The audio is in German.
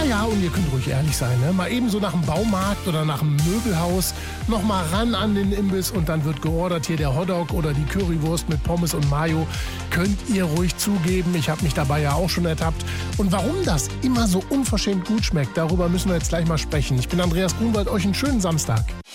Ja, und ihr könnt ruhig ehrlich sein, ne? Mal eben so nach dem Baumarkt oder nach dem Möbelhaus noch mal ran an den Imbiss und dann wird geordert hier der Hotdog oder die Currywurst mit Pommes und Mayo. Könnt ihr ruhig zugeben, ich habe mich dabei ja auch schon ertappt. Und warum das immer so unverschämt gut schmeckt, darüber müssen wir jetzt gleich mal sprechen. Ich bin Andreas Grunwald, euch einen schönen Samstag.